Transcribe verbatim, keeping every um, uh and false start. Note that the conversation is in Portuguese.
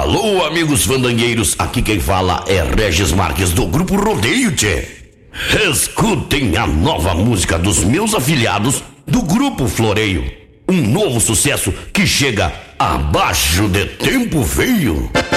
Alô, amigos fandangueiros, aqui quem fala é Regis Marques do Grupo Rodeio, tchê. Escutem a nova música dos meus afiliados do Grupo Floreio. Um novo sucesso que chega abaixo de tempo veio.